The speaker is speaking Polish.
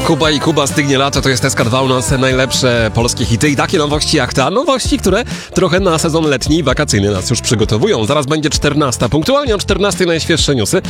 Kuba i Kuba, stygnie lato, to jest SK2, u nas najlepsze polskie hity i takie nowości jak ta. Nowości, które trochę na sezon letni i wakacyjny nas już przygotowują. Zaraz będzie 14. Punktualnie o 14 najświeższe newsy.